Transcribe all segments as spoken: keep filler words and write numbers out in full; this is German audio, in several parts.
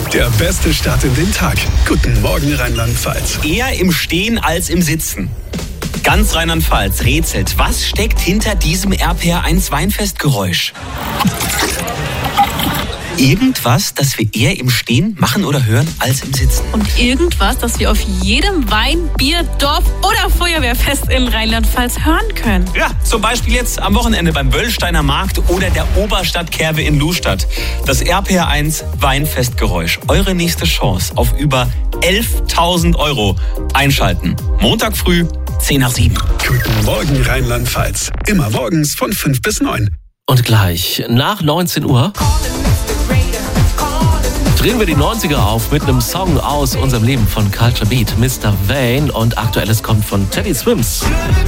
Der beste Start in den Tag. Guten Morgen Rheinland-Pfalz. Eher im Stehen als im Sitzen. Ganz Rheinland-Pfalz rätselt, was steckt hinter diesem R P R eins Weinfestgeräusch? Irgendwas, das wir eher im Stehen machen oder hören als im Sitzen. Und irgendwas, das wir auf jedem Wein-, Bier-, Dorf- oder Feuerwehrfest in Rheinland-Pfalz hören können. Ja, zum Beispiel jetzt am Wochenende beim Wöllsteiner Markt oder der Oberstadtkerwe in Lustadt. Das R P R eins Weinfestgeräusch. Eure nächste Chance auf über elftausend Euro. Einschalten. Montag früh, zehn nach sieben. Guten Morgen Rheinland-Pfalz. Immer morgens von fünf bis neun. Und gleich nach neunzehn Uhr drehen wir die neunziger auf mit einem Song aus unserem Leben von Culture Beat, Mister Vane, und aktuelles kommt von Teddy Swims.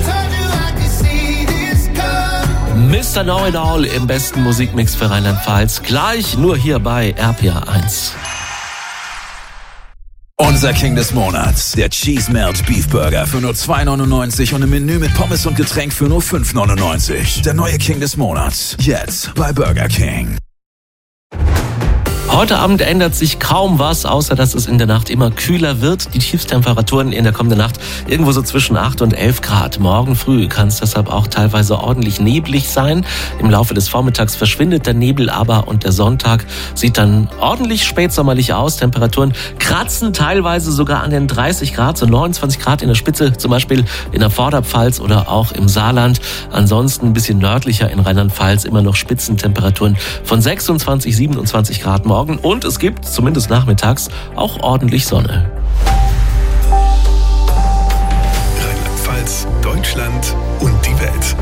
Mister Know It All im besten Musikmix für Rheinland-Pfalz, gleich nur hier bei R P R eins. Unser King des Monats, der Cheese Melt Beef Burger für nur zwei neunundneunzig und ein Menü mit Pommes und Getränk für nur fünf neunundneunzig. Der neue King des Monats, jetzt bei Burger King. Heute Abend ändert sich kaum was, außer dass es in der Nacht immer kühler wird. Die Tiefstemperaturen in der kommenden Nacht irgendwo so zwischen acht und elf Grad. Morgen früh kann es deshalb auch teilweise ordentlich neblig sein. Im Laufe des Vormittags verschwindet der Nebel aber und der Sonntag sieht dann ordentlich spätsommerlich aus. Temperaturen kratzen teilweise sogar an den dreißig Grad, so neunundzwanzig Grad in der Spitze, zum Beispiel in der Vorderpfalz oder auch im Saarland. Ansonsten ein bisschen nördlicher in Rheinland-Pfalz immer noch Spitzentemperaturen von sechsundzwanzig, siebenundzwanzig Grad morgen. Und es gibt, zumindest nachmittags, auch ordentlich Sonne. Rheinland-Pfalz, Deutschland und die Welt.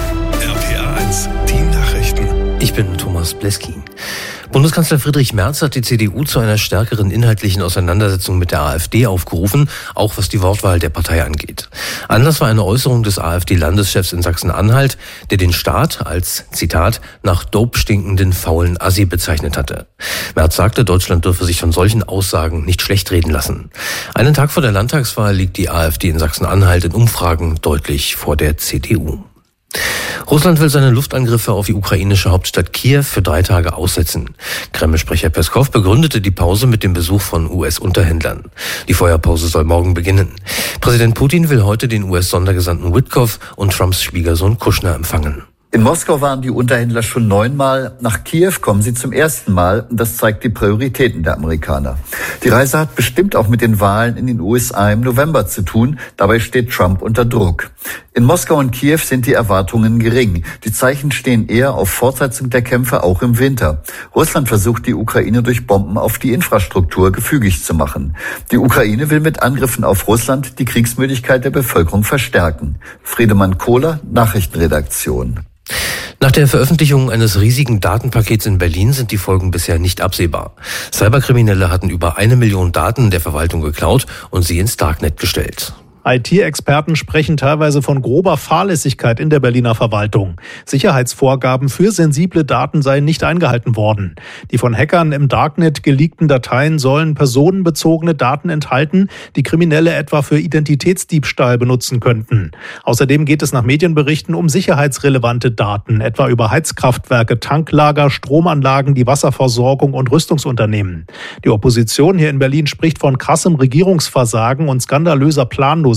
R P R eins, die Nachrichten. Ich bin Thomas Bleski. Bundeskanzler Friedrich Merz hat die C D U zu einer stärkeren inhaltlichen Auseinandersetzung mit der AfD aufgerufen, auch was die Wortwahl der Partei angeht. Anlass war eine Äußerung des AfD-Landeschefs in Sachsen-Anhalt, der den Staat als, Zitat, nach Dope stinkenden faulen Assi bezeichnet hatte. Merz sagte, Deutschland dürfe sich von solchen Aussagen nicht schlecht reden lassen. Einen Tag vor der Landtagswahl liegt die AfD in Sachsen-Anhalt in Umfragen deutlich vor der C D U. Russland will seine Luftangriffe auf die ukrainische Hauptstadt Kiew für drei Tage aussetzen. Kreml-Sprecher Peskov begründete die Pause mit dem Besuch von U S-Unterhändlern. Die Feuerpause soll morgen beginnen. Präsident Putin will heute den U S-Sondergesandten Witkoff und Trumps Schwiegersohn Kushner empfangen. In Moskau waren die Unterhändler schon neunmal. Nach Kiew kommen sie zum ersten Mal. Und das zeigt die Prioritäten der Amerikaner. Die Reise hat bestimmt auch mit den Wahlen in den U S A im November zu tun. Dabei steht Trump unter Druck. In Moskau und Kiew sind die Erwartungen gering. Die Zeichen stehen eher auf Fortsetzung der Kämpfe auch im Winter. Russland versucht, die Ukraine durch Bomben auf die Infrastruktur gefügig zu machen. Die Ukraine will mit Angriffen auf Russland die Kriegsmüdigkeit der Bevölkerung verstärken. Friedemann Kohler, Nachrichtenredaktion. Nach der Veröffentlichung eines riesigen Datenpakets in Berlin sind die Folgen bisher nicht absehbar. Cyberkriminelle hatten über eine Million Daten der Verwaltung geklaut und sie ins Darknet gestellt. I T-Experten sprechen teilweise von grober Fahrlässigkeit in der Berliner Verwaltung. Sicherheitsvorgaben für sensible Daten seien nicht eingehalten worden. Die von Hackern im Darknet geleakten Dateien sollen personenbezogene Daten enthalten, die Kriminelle etwa für Identitätsdiebstahl benutzen könnten. Außerdem geht es nach Medienberichten um sicherheitsrelevante Daten, etwa über Heizkraftwerke, Tanklager, Stromanlagen, die Wasserversorgung und Rüstungsunternehmen. Die Opposition hier in Berlin spricht von krassem Regierungsversagen und skandalöser Planlosigkeit.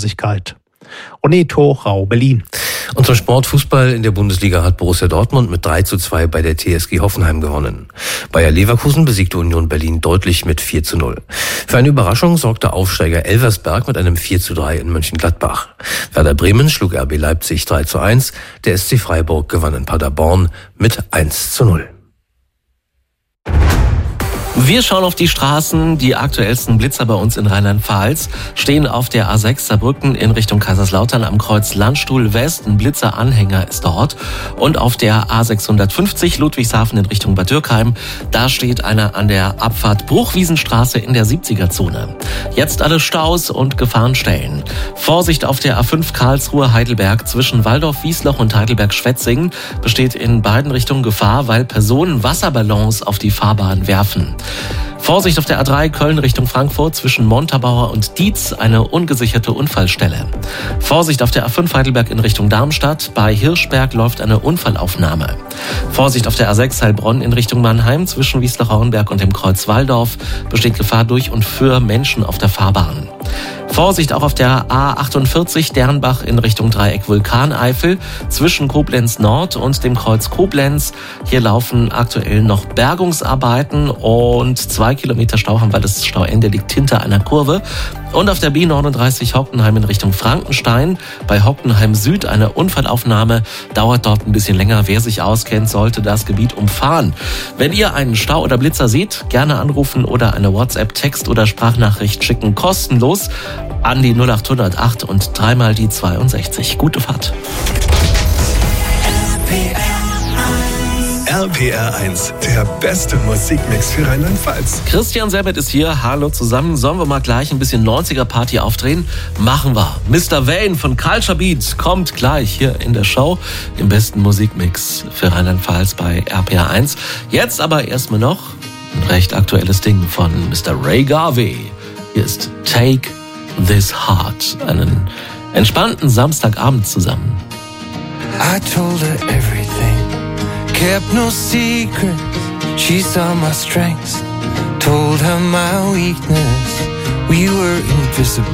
Oneto Rau, Berlin. Und zum Sport Fußball in der Bundesliga hat Borussia Dortmund mit drei zu zwei bei der T S G Hoffenheim gewonnen. Bayer Leverkusen besiegte Union Berlin deutlich mit vier zu null. Für eine Überraschung sorgte Aufsteiger Elversberg mit einem vier zu drei in Mönchengladbach. Werder Bremen schlug R B Leipzig drei zu eins. Der S C Freiburg gewann in Paderborn mit eins zu null. Wir schauen auf die Straßen. Die aktuellsten Blitzer bei uns in Rheinland-Pfalz stehen auf der A sechs Saarbrücken in Richtung Kaiserslautern am Kreuz Landstuhl West. Ein Blitzeranhänger ist dort. Und auf der A sechshundertfünfzig Ludwigshafen in Richtung Bad Dürkheim. Da steht einer an der Abfahrt Bruchwiesenstraße in der siebziger-Zone. Jetzt alle Staus und Gefahrenstellen. Vorsicht auf der A fünf Karlsruhe-Heidelberg zwischen Waldorf-Wiesloch und Heidelberg-Schwetzingen besteht in beiden Richtungen Gefahr, weil Personen Wasserballons auf die Fahrbahn werfen. Vorsicht auf der A drei Köln Richtung Frankfurt zwischen Montabaur und Dietz, eine ungesicherte Unfallstelle. Vorsicht auf der A fünf Heidelberg in Richtung Darmstadt, bei Hirschberg läuft eine Unfallaufnahme. Vorsicht auf der A sechs Heilbronn in Richtung Mannheim zwischen Wiesloch-Rauenberg und dem Kreuz Walldorf, besteht Gefahr durch und für Menschen auf der Fahrbahn. Vorsicht auch auf der A achtundvierzig Dernbach in Richtung Dreieck Vulkaneifel zwischen Koblenz Nord und dem Kreuz Koblenz. Hier laufen aktuell noch Bergungsarbeiten und zwei Kilometer Stau haben, weil das Stauende liegt hinter einer Kurve. Und auf der B neununddreißig Hockenheim in Richtung Frankenstein. Bei Hockenheim Süd eine Unfallaufnahme, dauert dort ein bisschen länger. Wer sich auskennt, sollte das Gebiet umfahren. Wenn ihr einen Stau oder Blitzer seht, gerne anrufen oder eine WhatsApp, Text oder Sprachnachricht schicken, kostenlos an die null acht null null acht und dreimal die zweiundsechzig. Gute Fahrt. R P R eins, der beste Musikmix für Rheinland-Pfalz. Christian Sebet ist hier. Hallo zusammen. Sollen wir mal gleich ein bisschen neunziger-Party aufdrehen? Machen wir. Mister Wayne von Culture Beat kommt gleich hier in der Show. Im besten Musikmix für Rheinland-Pfalz bei R P R eins. Jetzt aber erstmal noch ein recht aktuelles Ding von Mister Ray Garvey. Hier ist Take This Heart. Einen entspannten Samstagabend zusammen. I told her everything, kept no secrets. She saw my strengths, told her my weakness. We were invisible.